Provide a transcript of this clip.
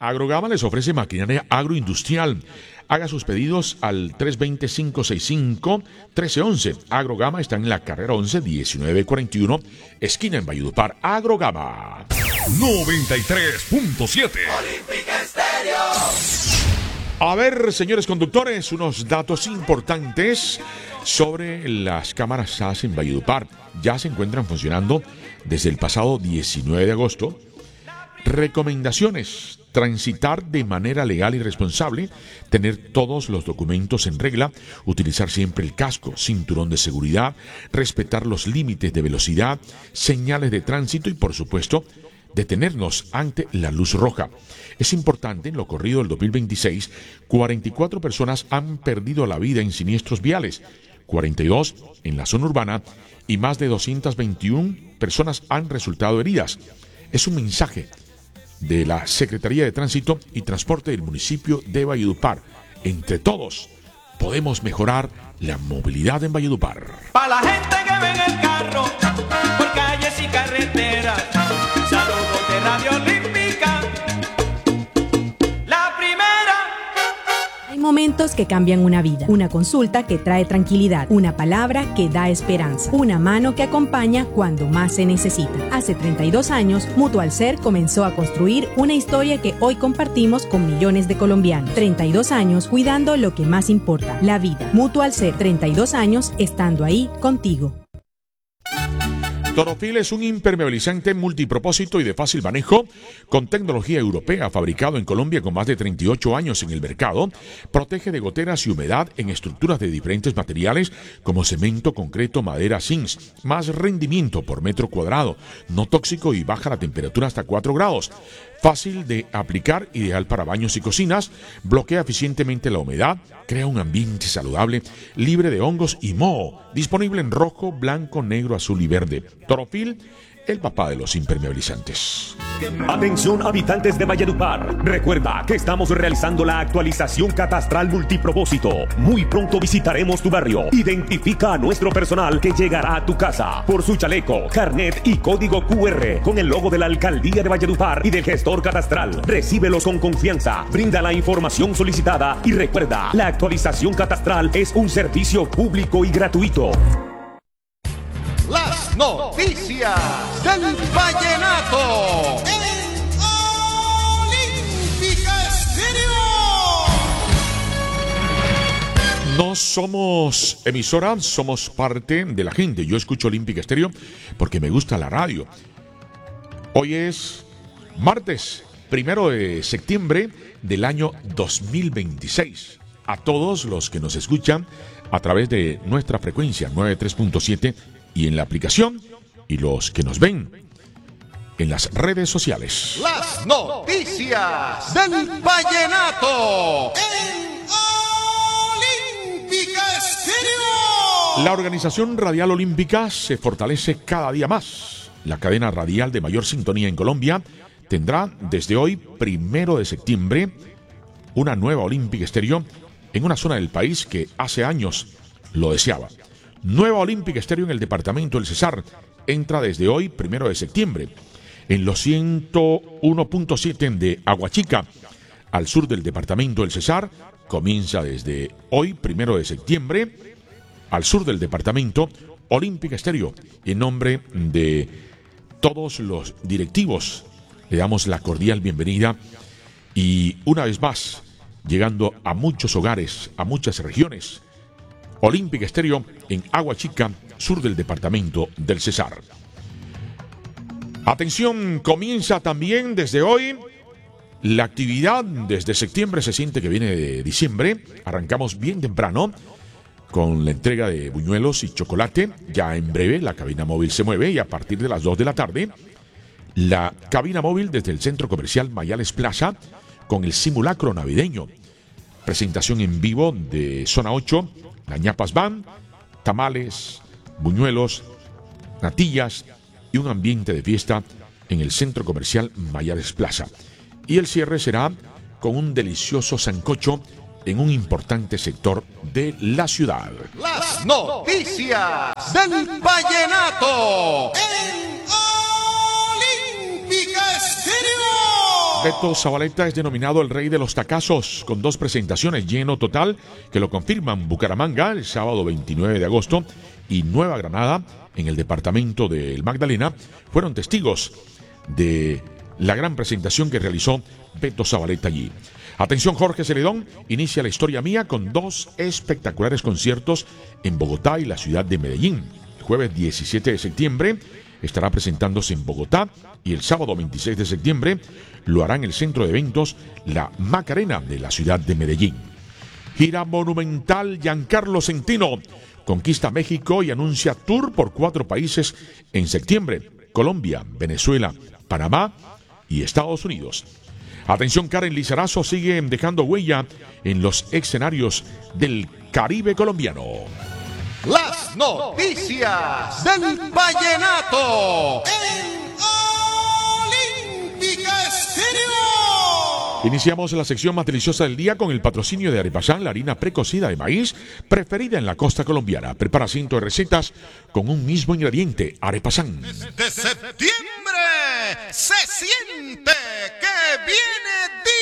Agrogama les ofrece maquinaria agroindustrial. Haga sus pedidos al 320-565-1311. Agrogama está en la carrera 11, 1941, esquina en Valledupar. Agrogama 93.7. Olímpica Estéreo. A ver, señores conductores, unos datos importantes sobre las cámaras SAS en Valledupar. Ya se encuentran funcionando desde el pasado 19 de agosto. Recomendaciones: transitar de manera legal y responsable, tener todos los documentos en regla, utilizar siempre el casco, cinturón de seguridad, respetar los límites de velocidad, señales de tránsito y, por supuesto, detenernos ante la luz roja. Es importante, en lo corrido del 2026, 44 personas han perdido la vida en siniestros viales, 42 en la zona urbana y más de 221 personas han resultado heridas. Es un mensaje de la Secretaría de Tránsito y Transporte del municipio de Valledupar. Entre todos podemos mejorar la movilidad en Valledupar. Para la gente que ve en el carro, por calles y carreteras, saludos de Radio Olímpica, la primera. Hay momentos que cambian una vida, una consulta que trae tranquilidad, una palabra que da esperanza, una mano que acompaña cuando más se necesita. Hace 32 años, Mutualser comenzó a construir una historia que hoy compartimos con millones de colombianos. 32 años cuidando lo que más importa, la vida. Mutualser, 32 años estando ahí contigo. Torofil es un impermeabilizante multipropósito y de fácil manejo con tecnología europea, fabricado en Colombia con más de 38 años en el mercado. Protege de goteras y humedad en estructuras de diferentes materiales como cemento, concreto, madera, zinc. Más rendimiento por metro cuadrado, no tóxico y baja la temperatura hasta 4 grados. Fácil de aplicar, ideal para baños y cocinas, bloquea eficientemente la humedad, crea un ambiente saludable, libre de hongos y moho. Disponible en rojo, blanco, negro, azul y verde. Torofil, el papá de los impermeabilizantes. Atención, habitantes de Valledupar. Recuerda que estamos realizando la actualización catastral multipropósito. Muy pronto visitaremos tu barrio. Identifica a nuestro personal que llegará a tu casa por su chaleco, carnet y código QR con el logo de la Alcaldía de Valledupar y del gestor catastral. Recíbelos con confianza, brinda la información solicitada y recuerda, la actualización catastral es un servicio público y gratuito. Las noticias del vallenato en Olímpica Estéreo. No somos emisora, somos parte de la gente. Yo escucho Olímpica Estéreo porque me gusta la radio. Hoy es martes 1 de septiembre del año 2026. A todos los que nos escuchan a través de nuestra frecuencia 93.7 y en la aplicación, y los que nos ven en las redes sociales. Las noticias del vallenato en Olímpica Estéreo. La organización radial olímpica se fortalece cada día más. La cadena radial de mayor sintonía en Colombia tendrá desde hoy, 1 de septiembre, una nueva Olímpica Estéreo en una zona del país que hace años lo deseaba. Nueva Olímpica Estéreo en el departamento del Cesar entra desde hoy, 1 de septiembre, en los 101.7 de Aguachica, al sur del departamento del Cesar. Comienza desde hoy, 1 de septiembre, al sur del departamento, Olímpica Estéreo. En nombre de todos los directivos, le damos la cordial bienvenida y una vez más, llegando a muchos hogares, a muchas regiones, Olímpica Estéreo en Aguachica, sur del departamento del Cesar. Atención, comienza también desde hoy la actividad. Desde septiembre se siente que viene de diciembre. Arrancamos bien temprano con la entrega de buñuelos y chocolate. Ya en breve la cabina móvil se mueve y a partir de las 2 de la tarde, la cabina móvil desde el Centro Comercial Mayales Plaza con el simulacro navideño. Presentación en vivo de Zona 8, la ñapas van, tamales, buñuelos, natillas y un ambiente de fiesta en el Centro Comercial Mayales Plaza. Y el cierre será con un delicioso sancocho en un importante sector de la ciudad. Las noticias del vallenato en Olímpica Estéreo. Beto Zabaleta es denominado el rey de los tacazos, con 2 presentaciones, lleno total, que lo confirman Bucaramanga el sábado 29 de agosto y Nueva Granada, en el departamento del Magdalena, fueron testigos de la gran presentación que realizó Beto Zabaleta allí. Atención, Jorge Celedón inicia la historia mía con 2 espectaculares conciertos en Bogotá y la ciudad de Medellín. El jueves 17 de septiembre estará presentándose en Bogotá y el sábado 26 de septiembre lo hará en el centro de eventos La Macarena de la ciudad de Medellín. Gira monumental Giancarlo Centino conquista México y anuncia tour por 4 países en septiembre: Colombia, Venezuela, Panamá y Estados Unidos. Atención, Karen Lizarazo sigue dejando huella en los escenarios del Caribe colombiano. Las noticias del vallenato en Olímpica Estéreo. Iniciamos la sección más deliciosa del día con el patrocinio de Arepasán, la harina precocida de maíz preferida en la costa colombiana. Prepara cientos de recetas con un mismo ingrediente: Arepasán. De septiembre se siente que viene